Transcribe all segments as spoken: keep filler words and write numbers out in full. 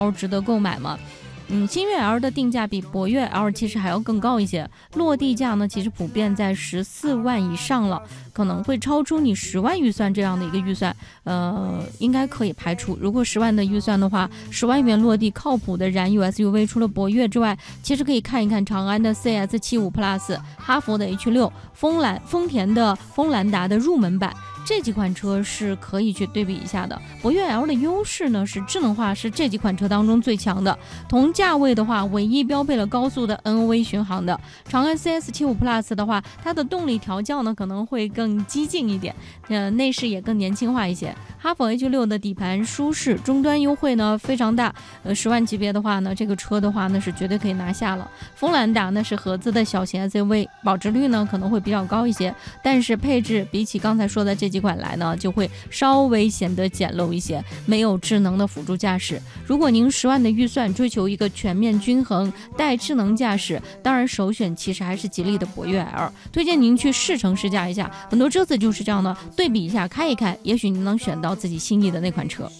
L 值得购买吗？嗯，星越 L 的定价比博越 L 其实还要更高一些，落地价呢其实普遍在十四万以上了，可能会超出你十万预算这样的一个预算，呃，应该可以排除。如果十万的预算的话，十万元落地靠谱的燃油 S U V， 除了博越之外，其实可以看一看长安的 C S 七十五 Plus、哈弗的 H 六、丰兰、丰田的锋兰达的入门版。这几款车是可以去对比一下的。博越 L 的优势呢是智能化是这几款车当中最强的，同价位的话唯一标配了高速的 N O V 巡航的。长安 C S 七十五 Plus 的话，它的动力调教呢可能会更激进一点，呃，内饰也更年轻化一些。哈弗 H 六的底盘舒适，终端优惠呢非常大，呃，十万级别的话呢，这个车的话呢是绝对可以拿下了。锋兰达呢是合资的小型 S U V， 保值率呢可能会比较高一些，但是配置比起刚才说的这几款来呢，就会稍微显得简陋一些，没有智能的辅助驾驶。如果您十万的预算追求一个全面均衡带智能驾驶，当然首选其实还是吉利的博越 L， 推荐您去试乘试驾一下，很多车子就是这样的，对比一下开一开，也许您能选到自己心仪的那款车。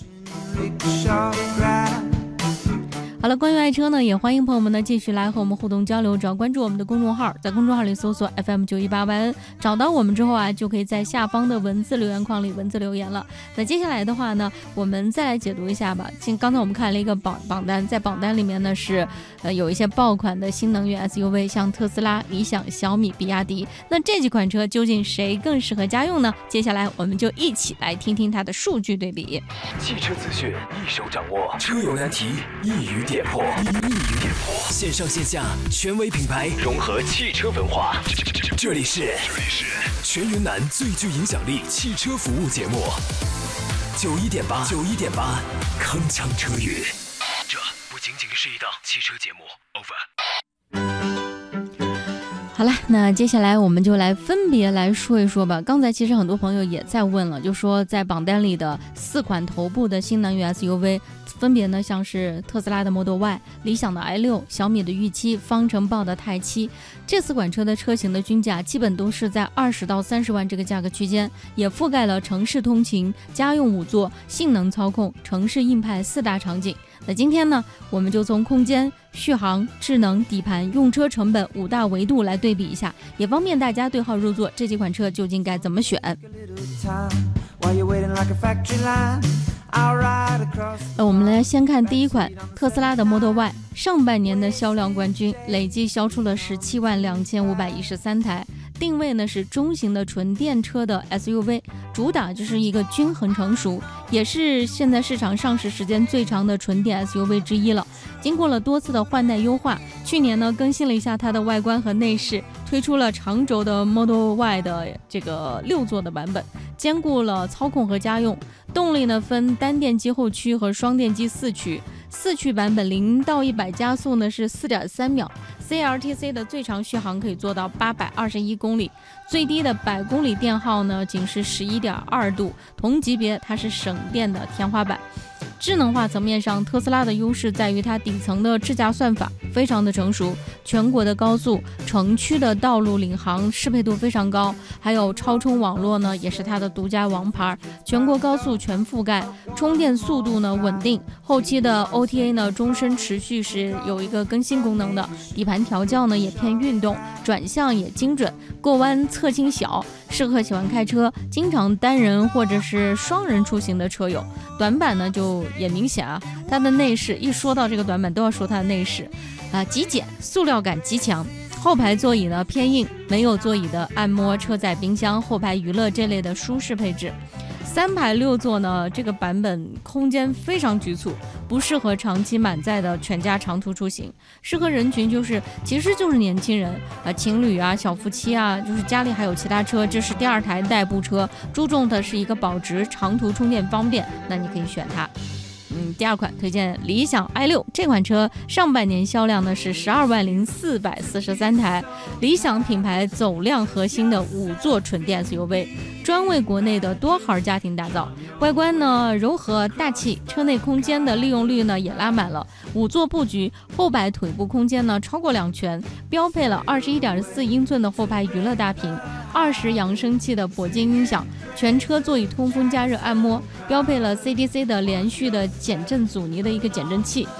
好了，关于爱车呢，也欢迎朋友们呢继续来和我们互动交流，只要关注我们的公众号，在公众号里搜索 F M 九一八 Y N， 找到我们之后啊，就可以在下方的文字留言框里文字留言了。那接下来的话呢，我们再来解读一下吧。刚才我们看了一个榜榜单，在榜单里面呢是呃有一些爆款的新能源 S U V， 像特斯拉、理想、小米、比亚迪。那这几款车究竟谁更适合家用呢？接下来我们就一起来听听它的数据对比。 汽车资讯一手掌握，车友难题一语点破，一语点破，线上线下权威品牌融合汽车文化，这里是全云南最具影响力汽车服务节目，九一点八，九一点八，铿锵车语。这不仅仅是一档汽车节目 ，over。 好了，那接下来我们就来分别来说一说吧。刚才其实很多朋友也在问了，就说在榜单里的四款头部的新能源 S U V， 分别呢像是特斯拉的 Model Y、理想的 i 六、小米的 御 七、方程豹的泰七。这四款车的车型的均价基本都是在二十到三十万这个价格区间，也覆盖了城市通勤、家用五座、性能操控、城市硬派四大场景。那今天呢，我们就从空间、续航、智能、底盘、用车成本五大维度来对比一下，也方便大家对号入座，这几款车究竟该怎么选。呃，我们来先看第一款特斯拉的 Model Y， 上半年的销量冠军，累计销出了十七万两千五百一十三台。定位呢是中型的纯电车的 S U V， 主打就是一个均衡成熟，也是现在市场上市时间最长的纯电 S U V 之一了。经过了多次的换代优化，去年呢更新了一下它的外观和内饰，推出了长轴的 Model Y 的这个六座的版本，兼顾了操控和家用。动力呢分单电机后驱和双电机四驱，四驱版本零到一百加速呢是 四点三秒， C L T C 的最长续航可以做到八百二十一公里，最低的百公里电耗呢仅是 十一点二度，同级别它是省电的天花板。智能化层面上，特斯拉的优势在于它底层的智驾算法非常的成熟，全国的高速、城区的道路领航适配度非常高，还有超充网络呢也是它的独家王牌，全国高速全覆盖，充电速度呢稳定，后期的 O T A 呢终身持续是有一个更新功能的，底盘调教呢也偏运动，转向也精准，过弯侧倾小，适合喜欢开车、经常单人或者是双人出行的车友。短板呢就也明显啊，它的内饰一说到这个短板都要说它的内饰啊，极简，塑料感极强。后排座椅呢偏硬，没有座椅的按摩、车载冰箱、后排娱乐这类的舒适配置。三排六座呢，这个版本空间非常局促，不适合长期满载的全家长途出行，适合人群就是其实就是年轻人啊、情侣啊、小夫妻啊，就是家里还有其他车，这是第二台代步车，注重的是一个保值、长途充电方便，那你可以选它。嗯，第二款推荐理想 i 六， 这款车上半年销量呢是十二万零四百四十三台，理想品牌走量核心的五座纯电 S U V， 专为国内的多孩家庭打造。外观呢柔和大气，车内空间的利用率呢也拉满了，五座布局，后排腿部空间呢超过两拳，标配了 二十一点四英寸的后排娱乐大屏，二十扬声器的铂金音响，全车座椅通风加热按摩，标配了 C D C 的连续的减减震阻尼的一个减震器。